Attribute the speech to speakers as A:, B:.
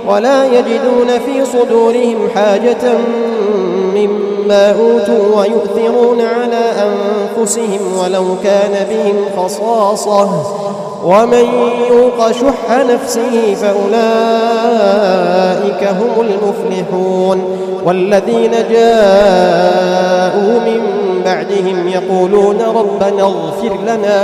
A: ولا يجدون في صدورهم حاجة مما أوتوا ويؤثرون على أنفسهم ولو كان بهم خصاصة ومن يوق شح نفسه فأولئك هم المفلحون. والذين جاءوا من بعدهم يقولون ربنا اغفر لنا